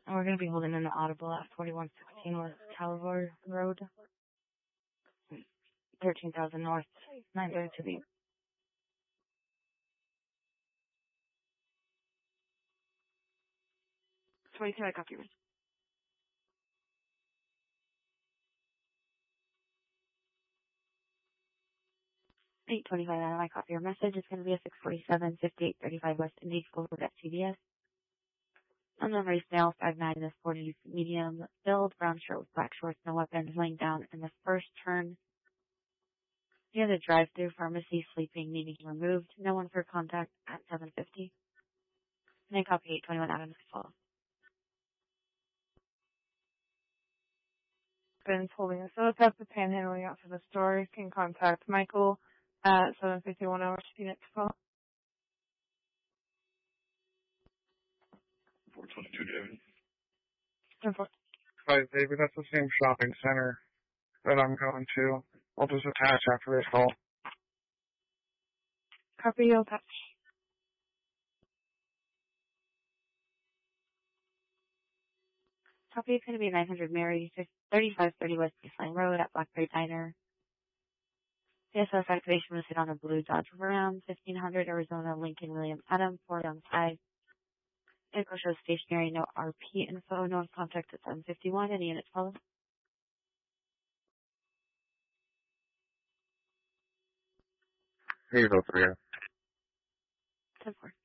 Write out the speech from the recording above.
And we're going to be holding an audible at 4116 West Talvor Road, 13,000 North, 932B. 22, I copy. 825, I copy your message. It's going to be a 647, 5835 West Indies Boulevard at CVS. Unknown race male, 5'9", in the 40s, medium build, brown shirt with black shorts, no weapons, laying down in the first turn. Near the drive-thru pharmacy, sleeping, needing removed. No one for contact at 750. And I copy 821 Adams Falls. Ben's holding a soda the panhandling out to the store. You can contact Michael at 751 hours Phoenix Call. 422 David. 10-4. Hi, David. That's the same shopping center that I'm going to. I'll just attach after this call. Copy, you'll attach. Copy is going to be 900 Mary, 3530 West Baseline Road at Blackberry Diner. CSS activation was hit on a blue Dodge Ram, 1500 Arizona Lincoln William Adam, 4 on 5. Vehicle shows stationary, no RP info, no contact at 751. Any units follow? Here you go, 3. 10-4.